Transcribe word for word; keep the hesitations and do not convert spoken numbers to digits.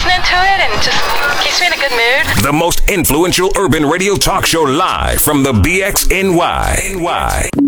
listening to it and just keeps me in a good mood. The most influential urban radio talk show live from the B X N Y.